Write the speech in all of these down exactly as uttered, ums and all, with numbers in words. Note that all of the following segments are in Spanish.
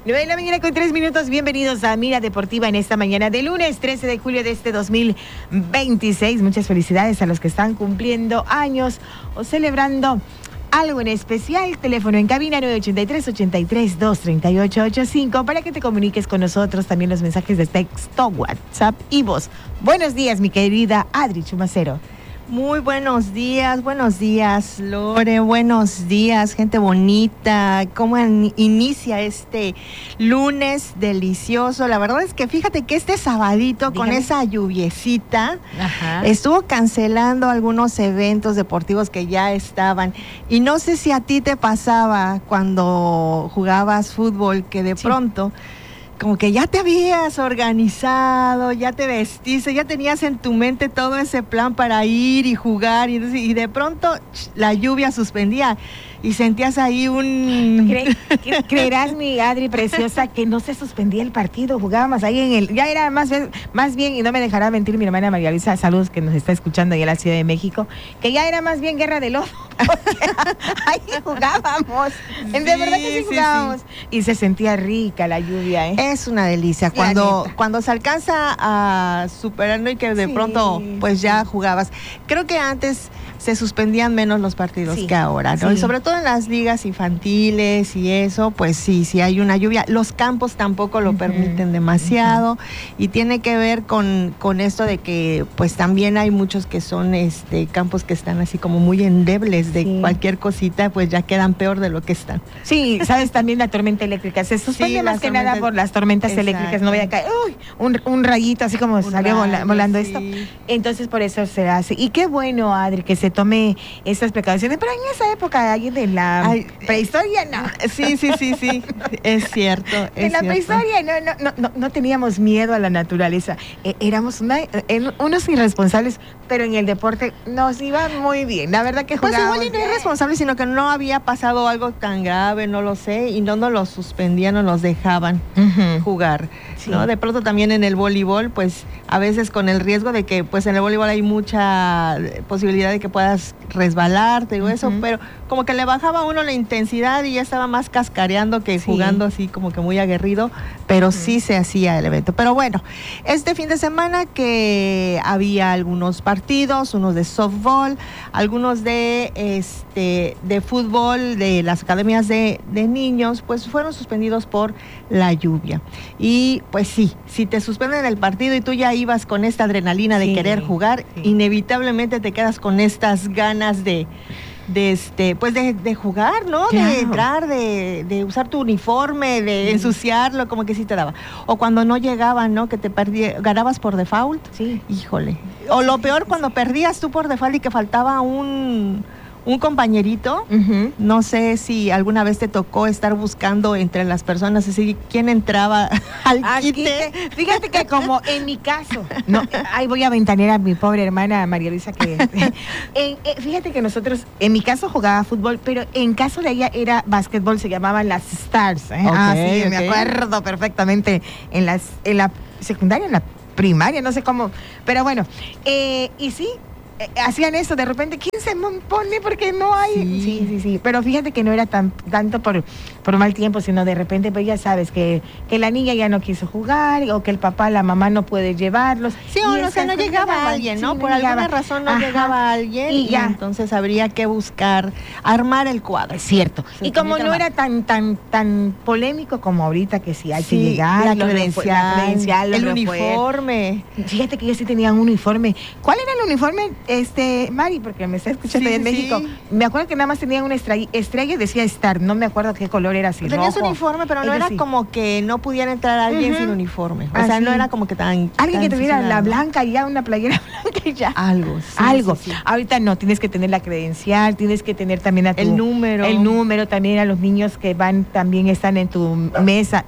nueve de la mañana con tres minutos. Bienvenidos a Mira Deportiva en esta mañana de lunes trece de julio de este dos mil veintiséis. Muchas felicidades a los que están cumpliendo años o celebrando algo en especial. Teléfono en cabina nueve ocho tres, ocho tres, dos tres ocho ocho cinco para que te comuniques con nosotros. También los mensajes de texto, WhatsApp y voz. Buenos días, mi querida Adri Chumacero. Muy buenos días, buenos días, Lore, buenos días, gente bonita. ¿Cómo inicia este lunes delicioso? La verdad es que fíjate que este sabadito, Dígame. con esa lluviecita, Ajá. estuvo cancelando algunos eventos deportivos que ya estaban. Y no sé si a ti te pasaba cuando jugabas fútbol, que de sí. pronto... como que ya te habías organizado, ya te vestiste, ya tenías en tu mente todo ese plan para ir y jugar, y, y de pronto la lluvia suspendía y sentías ahí un... ¿Cre cre creerás, mi Adri preciosa, que no se suspendía el partido? Jugábamos ahí en el... Ya era más bien, más bien, y no me dejará mentir mi hermana María Luisa, saludos, que nos está escuchando allá en la Ciudad de México, que ya era más bien guerra de lodo, porque ahí jugábamos, sí, de verdad que sí jugábamos, sí, sí. Y se sentía rica la lluvia, ¿eh? Es una delicia, cuando, cuando se alcanza a superar, ¿no? Y que de sí, pronto, pues ya jugabas. Creo que antes se suspendían menos los partidos sí, que ahora, ¿no? Sí. Y sobre todo en las ligas infantiles y eso, pues sí, sí hay una lluvia. Los campos tampoco lo uh-huh. permiten demasiado uh-huh. y tiene que ver con, con esto de que pues también hay muchos que son este campos que están así como muy endebles de sí. cualquier cosita, pues ya quedan peor de lo que están. Sí, sabes, también la tormenta eléctrica. Se suspende sí, más que nada por las tormentas Exacto. eléctricas, no voy a caer, uy, un, un rayito así como un salió rayo, vola, volando sí. esto. Entonces por eso se hace. Y qué bueno, Adri, que se tome estas precauciones, pero en esa época ahí de la Ay, prehistoria no. Sí, sí, sí, sí, es cierto. Es en la cierto. prehistoria no, no, no, no, no teníamos miedo a la naturaleza. Eh, éramos una, eh, unos irresponsables, pero en el deporte nos iba muy bien. La verdad que jugábamos. Pues igual y no irresponsables, sino que no había pasado algo tan grave, no lo sé, y no nos los suspendían, no nos dejaban uh-huh. jugar. Sí. ¿No? De pronto también en el voleibol, pues a veces con el riesgo de que pues en el voleibol hay mucha posibilidad de que puedas resbalarte y uh-huh. eso, pero como que le bajaba a uno la intensidad y ya estaba más cascareando que sí. jugando así como que muy aguerrido, pero uh-huh. sí se hacía el evento. Pero bueno, este fin de semana que había algunos partidos, unos de softball, algunos de este de fútbol, de las academias de, de niños, pues fueron suspendidos por la lluvia. Y pues sí, si te suspenden el partido y tú ya ibas con esta adrenalina de sí, querer jugar, sí. inevitablemente te quedas con estas ganas de, de este, pues de, de jugar, ¿no? Claro. De entrar, de, de usar tu uniforme, de sí. ensuciarlo, como que sí te daba. O cuando no llegaban, ¿no? Que te perdí, ganabas por default. Sí. Híjole. O lo peor, cuando perdías tú por default y que faltaba un... un compañerito, uh-huh. no sé si alguna vez te tocó estar buscando entre las personas, así, quién entraba al Aquí quite. Te, fíjate que como en mi caso, no, ahí voy a ventanear a mi pobre hermana María Luisa, que en, en, fíjate que nosotros, en mi caso jugaba fútbol, pero en caso de ella era básquetbol, se llamaban las Stars. ¿eh? Okay, ah, sí, okay. me acuerdo perfectamente, en, las, en la secundaria, en la primaria, no sé cómo, pero bueno, eh, y sí, Eh, hacían eso, de repente, ¿quién se pone? Porque no hay... Sí, sí, sí, sí. Pero fíjate que no era tan tanto por, por mal tiempo, sino de repente, pues ya sabes, que, que la niña ya no quiso jugar, o que el papá, la mamá no puede llevarlos. Sí, o no, o sea, no llegaba alguien, ¿no? Sí, por no alguna llegaba. razón no Ajá. llegaba alguien, y, y ya. entonces habría que buscar, armar el cuadro. Es cierto. Se y como no era tan tan tan polémico como ahorita, que sí hay sí, que llegar, la credencial, la credencial el uniforme. Fíjate que ellos sí tenían un uniforme. ¿Cuál era el uniforme? Este, Mari, porque me está escuchando sí, en sí, México, sí. me acuerdo que nada más tenían una estrella, estrella y decía Star, no me acuerdo qué color era, así Tenías rojo. uniforme, pero no Ellos era sí. como que no pudiera entrar alguien uh-huh. sin uniforme, o ah, sea, sí. no era como que tan... Alguien tan que tuviera la blanca y ya, una playera blanca y ya. Algo, sí, Algo. Sí, sí. Ahorita no, tienes que tener la credencial, tienes que tener también a tu... El número. El número, también a los niños que van, también están en tu mesa.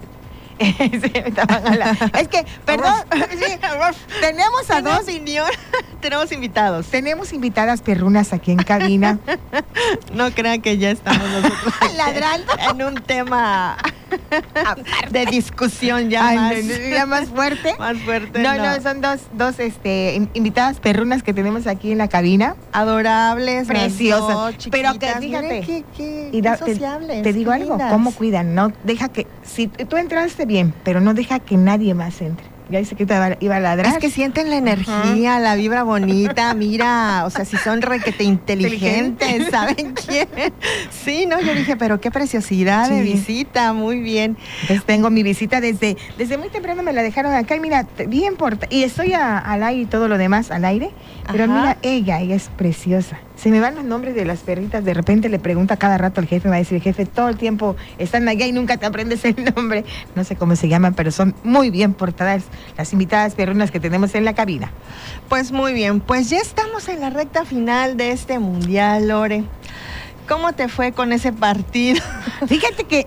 Es que, perdón, sí, tenemos a dos tenemos invitados. Tenemos invitadas perrunas aquí en cabina. No crean que ya estamos nosotros ladrando en un tema de discusión ya Ay, más. no, no, ya más fuerte. Más fuerte. No, no, no, son dos, dos este, in- invitadas perrunas que tenemos aquí en la cabina. Adorables, Preciosas. las dos, Pero que chiquitas. fíjate, Miren qué, qué, Y da- qué te, sociables, te digo qué algo, lindas. cómo cuidan, no deja que, si tú entraste bien, pero no deja que nadie más entre. Ya dice que te iba, iba a ladrar. Es que sienten la energía, uh-huh. la vibra bonita, mira, o sea, si son requete inteligentes, ¿saben quién? Sí, no, yo dije, pero qué preciosidad sí. de visita, muy bien. Entonces tengo mi visita desde, desde muy temprano, me la dejaron acá y mira, bien porta, y estoy a, al aire y todo lo demás al aire, pero Ajá. mira, ella, ella es preciosa. Se me van los nombres de las perritas, de repente le pregunta cada rato al jefe, me va a decir, jefe, todo el tiempo están allá y nunca te aprendes el nombre. No sé cómo se llaman, pero son muy bien portadas las invitadas perrunas que tenemos en la cabina. Pues muy bien, pues ya estamos en la recta final de este mundial, Lore. ¿Cómo te fue con ese partido? Fíjate que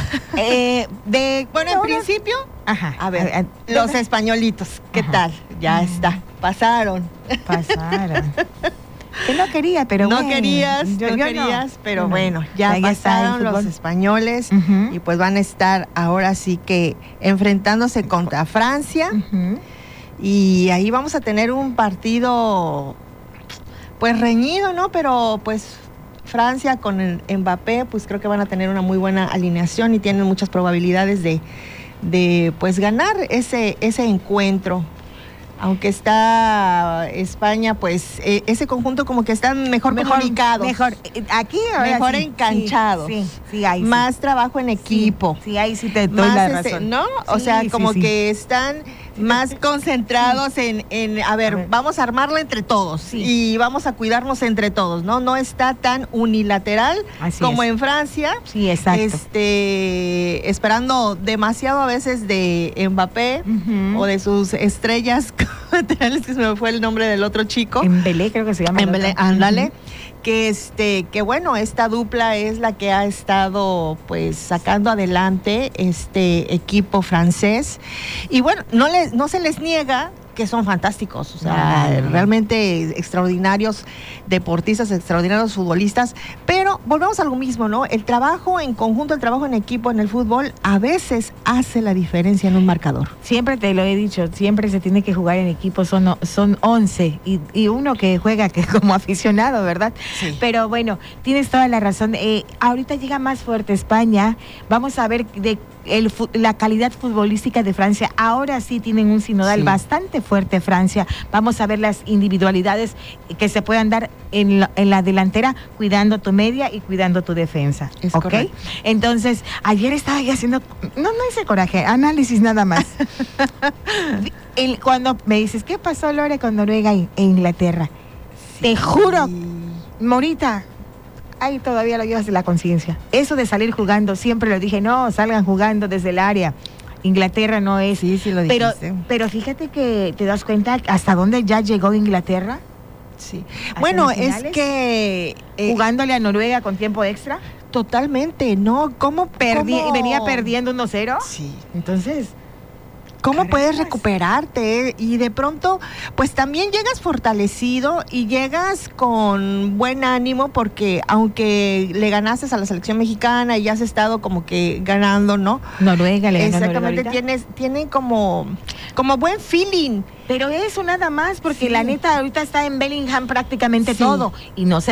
eh, de bueno, en ahora, principio, ajá, a ver, a ver los españolitos, ¿qué ajá. tal? Ya mm. está, pasaron. Pasaron. Que no quería, pero no bueno. querías, yo, no yo querías, no. pero no. bueno, ya, ya pasaron los españoles uh-huh. y pues van a estar ahora sí que enfrentándose contra Francia uh-huh. y ahí vamos a tener un partido pues reñido, ¿no? Pero pues Francia con el Mbappé, pues creo que van a tener una muy buena alineación y tienen muchas probabilidades de, de pues ganar ese, ese encuentro. Aunque está España, pues eh, ese conjunto como que están mejor, mejor comunicados. Mejor, aquí mejor sí, enganchados. Sí, sí, sí, ahí más sí. trabajo en equipo. Sí, sí ahí sí te doy más la ese, razón. ¿no? O sí, sea, sí, como sí. que están más concentrados sí. en, en a, ver, a ver, vamos a armarla entre todos sí. y vamos a cuidarnos entre todos, ¿no? No está tan unilateral Así como es. en Francia. Sí, exacto. Este, esperando demasiado a veces de Mbappé uh-huh. o de sus estrellas laterales, que se me fue el nombre del otro chico. Embelé, creo que se llama. Embelé, ándale. Uh-huh. Que este, que bueno, esta dupla es la que ha estado pues sacando adelante este equipo francés. Y bueno, no les, no se les niega que son fantásticos, o sea, no. realmente extraordinarios deportistas, extraordinarios futbolistas, pero volvemos a lo mismo, ¿no? El trabajo en conjunto, el trabajo en equipo en el fútbol a veces hace la diferencia en un marcador. Siempre te lo he dicho, siempre se tiene que jugar en equipo, son, son once y, y uno que juega que como aficionado, ¿verdad? Sí. Pero bueno, tienes toda la razón, eh, ahorita llega más fuerte España, vamos a ver de El, la calidad futbolística de Francia. Ahora sí tienen un sinodal sí. bastante fuerte Francia. Vamos a ver las individualidades que se puedan dar en la, en la delantera, cuidando tu media y cuidando tu defensa. Es ¿Ok? Correcto. Entonces, ayer estaba yo haciendo, no, no hice coraje, análisis nada más. El, cuando me dices, ¿qué pasó, Lore, con Noruega e Inglaterra? Sí. Te juro, Morita, ahí todavía lo llevas de la conciencia. Eso de salir jugando, siempre lo dije, no, salgan jugando desde el área. Inglaterra no es. Sí, sí lo pero, dijiste. Pero fíjate que te das cuenta hasta dónde ya llegó Inglaterra. Sí. Bueno, es que eh, jugándole a Noruega con tiempo extra. Totalmente, ¿no? ¿Cómo Perdi cómo? venía perdiendo uno cero? Sí. Entonces, ¿cómo puedes recuperarte? Y de pronto, pues también llegas fortalecido y llegas con buen ánimo porque aunque le ganaste a la selección mexicana y ya has estado como que ganando, ¿no? Noruega le ganó. Exactamente, tienes, tienen como, como buen feeling. Pero eso nada más, porque sí. la neta ahorita está en Bellingham prácticamente sí. todo y no se